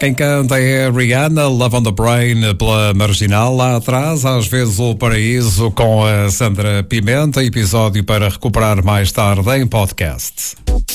Quem canta é a Rihanna, Love on the Brain, pela Marginal. Lá atrás, às vezes o Paraíso, com a Sandra Pimenta, episódio para recuperar mais tarde em podcast.